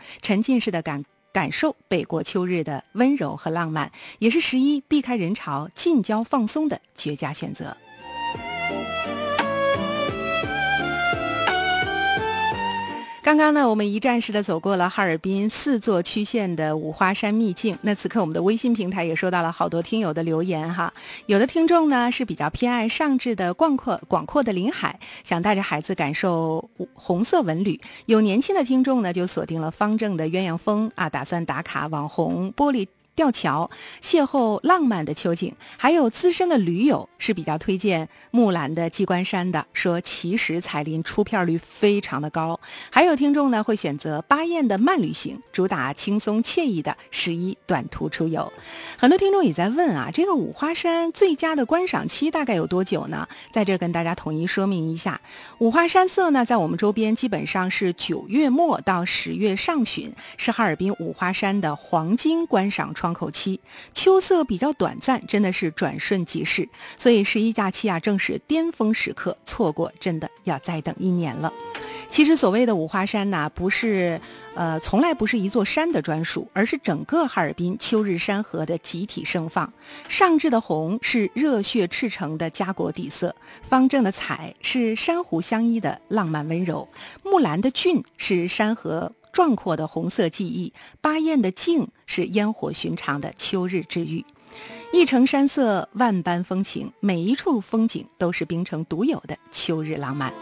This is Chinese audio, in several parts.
沉浸式的感受北国秋日的温柔和浪漫，也是11避开人潮、近郊放松的绝佳选择。刚刚呢，我们一站式的走过了哈尔滨4座区县的五花山秘境。那此刻我们的微信平台也收到了好多听友的留言哈。有的听众呢是比较偏爱上至的广阔的临海，想带着孩子感受红色文旅；有年轻的听众呢就锁定了方正的鸳鸯峰啊，打算打卡网红玻璃吊桥，邂逅浪漫的秋景。还有资深的驴友是比较推荐木兰的鸡冠山的，说奇石彩林出片率非常的高。还有听众呢会选择巴彦的慢旅行，主打轻松惬意的11短途出游。很多听众也在问啊，这个五花山最佳的观赏期大概有多久呢？在这跟大家统一说明一下，五花山色呢在我们周边基本上是9月末到10月上旬，是哈尔滨五花山的黄金观赏窗口期。秋色比较短暂，真的是转瞬即逝，所以11假期啊正是巅峰时刻，错过真的要再等1年了。其实所谓的五花山呢，从来不是一座山的专属，而是整个哈尔滨秋日山河的集体盛放。上至的红是热血赤诚的家国底色，方正的彩是珊瑚相依的浪漫温柔，木兰的俊是山河壮阔的红色记忆，巴彦的静是烟火寻常的秋日治愈。一城山色万般风情，每一处风景都是冰城独有的秋日浪漫。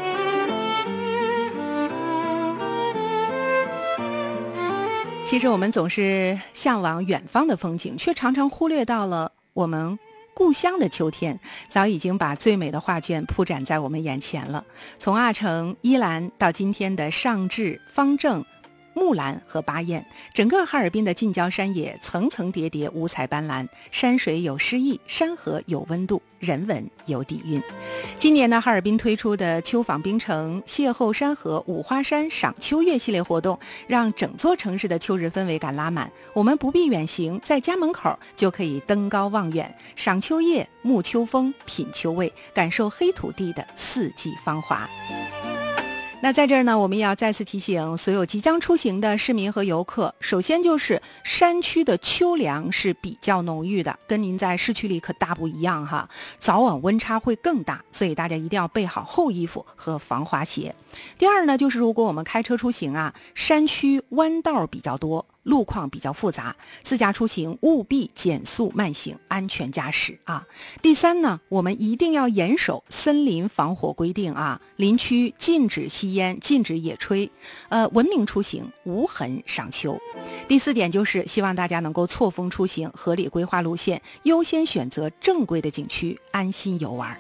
其实我们总是向往远方的风景，却常常忽略到了我们故乡的秋天早已经把最美的画卷铺展在我们眼前了。从阿城、依兰到今天的上至、方正、木兰和巴彦，整个哈尔滨的近郊山野层层叠叠，五彩斑斓，山水有诗意，山河有温度，人文有底蕴。今年呢，哈尔滨推出的秋访冰城、邂逅山河、五花山赏秋月系列活动，让整座城市的秋日氛围感拉满。我们不必远行，在家门口就可以登高望远，赏秋叶、沐秋风、品秋味，感受黑土地的四季芳华。那在这儿呢，我们要再次提醒所有即将出行的市民和游客，首先就是山区的秋凉是比较浓郁的，跟您在市区里可大不一样哈，早晚温差会更大，所以大家一定要备好厚衣服和防滑鞋。第二呢，就是如果我们开车出行啊，山区弯道比较多，路况比较复杂，自驾出行务必减速慢行，安全驾驶啊。第三呢，我们一定要严守森林防火规定啊，林区禁止吸烟，禁止野炊，文明出行，无痕赏秋。第四点就是希望大家能够错峰出行，合理规划路线，优先选择正规的景区，安心游玩。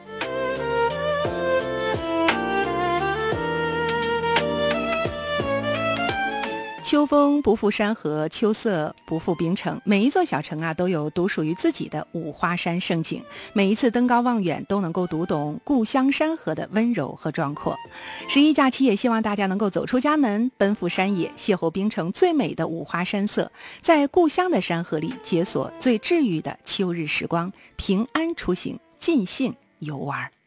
秋风不负山河，秋色不负冰城。每一座小城啊，都有独属于自己的五花山盛景。每一次登高望远，都能够读懂故乡山河的温柔和壮阔。11假期也希望大家能够走出家门，奔赴山野，邂逅冰城最美的五花山色，在故乡的山河里解锁最治愈的秋日时光，平安出行，尽兴游玩。